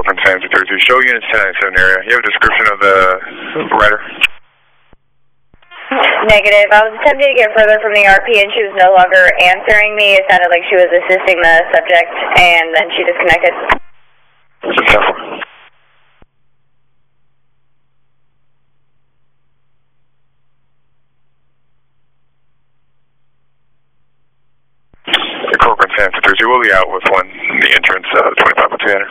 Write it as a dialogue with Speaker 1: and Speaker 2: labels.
Speaker 1: Corcoran Sands 32. Show units 1097 area. You have a description of the rider?
Speaker 2: Negative. I was attempting to get further from the RP and she was no longer answering me. It sounded like she was assisting the subject and then she disconnected.
Speaker 1: Successful. Corcoran Sands 32. We'll be out with one in the entrance, 25 to 300.